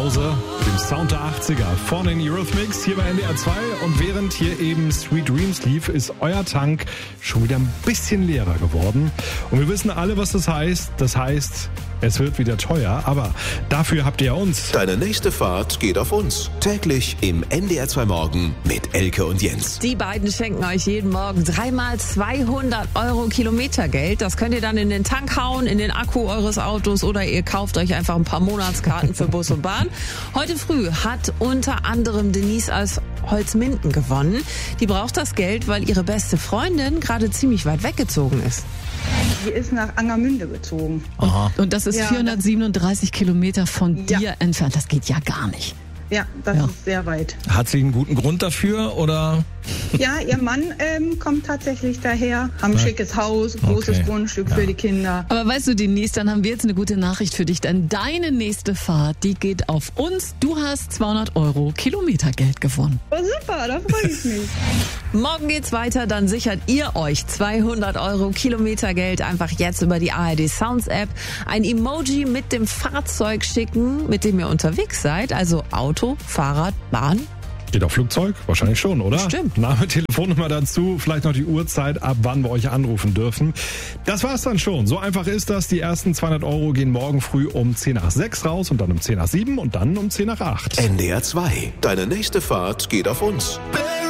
Hause mit dem Sound der 80er von den Eurythmics hier bei NDR 2. Und während hier eben Sweet Dreams lief, ist euer Tank schon wieder ein bisschen leerer geworden. Und wir wissen alle, was das heißt. Das heißt, es wird wieder teuer, aber dafür habt ihr uns. Deine nächste Fahrt geht auf uns. Täglich im NDR 2 Morgen mit Elke und Jens. Die beiden schenken euch jeden Morgen 3x 200 € Kilometergeld. Das könnt ihr dann in den Tank hauen, in den Akku eures Autos oder ihr kauft euch einfach ein paar Monatskarten für Bus und Bahn. Heute früh hat unter anderem Denise aus Holzminden gewonnen. Die braucht das Geld, weil ihre beste Freundin gerade ziemlich weit weggezogen ist. Die ist nach Angermünde gezogen. Und das ist 437 Kilometer von dir entfernt. Das geht ja gar nicht. Ja, das ist sehr weit. Hat sie einen guten Grund dafür oder? Ja, ihr Mann kommt tatsächlich daher, haben ein schickes Haus, großes Grundstück für die Kinder. Aber weißt du, Denise, dann haben wir jetzt eine gute Nachricht für dich, denn deine nächste Fahrt, die geht auf uns. Du hast 200 € Kilometergeld gewonnen. Oh, super, da freue ich mich. Morgen geht's weiter, dann sichert ihr euch 200 € Kilometergeld einfach jetzt über die ARD Sounds App. Ein Emoji mit dem Fahrzeug schicken, mit dem ihr unterwegs seid, also Auto, Fahrrad, Bahn. Geht auf Flugzeug? Wahrscheinlich schon, oder? Stimmt. Name, Telefonnummer dazu, vielleicht noch die Uhrzeit, ab wann wir euch anrufen dürfen. Das war's dann schon. So einfach ist das. Die ersten 200 € gehen morgen früh um 10 nach 6 raus und dann um 10 nach 7 und dann um 10 nach 8. NDR 2. Deine nächste Fahrt geht auf uns.